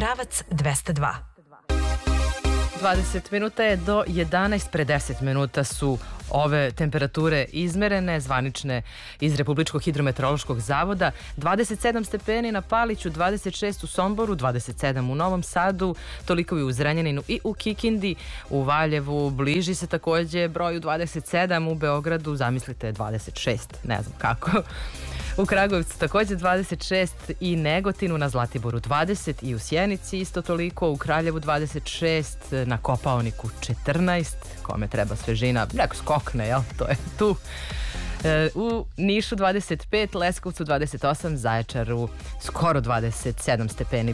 pravac 202. 20 minuta je do 11, pre 10 minuta su ove temperature izmerene, zvanične iz Republičkog hidrometeorološkog zavoda. 27 stepeni na Paliću, 26 u Somboru, 27 u Novom Sadu, toliko i u Zrenjaninu i u Kikindi, u Valjevu bliži se takođe broju 27, u Beogradu zamislite 26, ne znam kako. U Kragujevcu takođe 26 i Negotinu, na Zlatiboru 20 i u Sjenici isto toliko, u Kraljevu 26, na Kopaoniku 14, kome treba svežina, neko skokne, jel? To je tu. U Nišu 25, Leskovcu 28, Zaječaru skoro 27 stepeni.